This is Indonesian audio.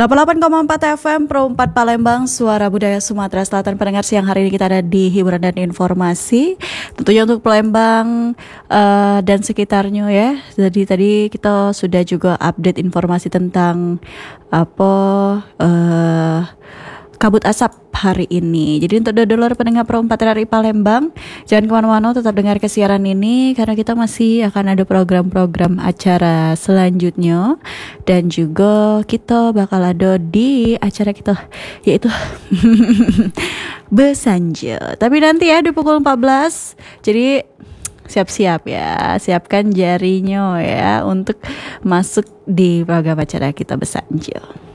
88,4 FM Pro 4 Palembang, Suara Budaya Sumatera Selatan. Pendengar, siang hari ini kita ada di hiburan dan informasi, tentunya untuk Palembang dan sekitarnya ya. Jadi tadi kita sudah juga update informasi tentang kabut asap hari ini. Jadi untuk dodolor pendengar Pro 4 RRI Palembang, jangan kemana-mana, tetap dengar kesiaran ini karena kita masih akan ada program-program acara selanjutnya. Dan juga kita bakal ada di acara kita, yaitu Besanja. Tapi nanti ya di pukul 14. Jadi siap-siap ya, siapkan jarinya ya untuk masuk di program acara kita Besanja.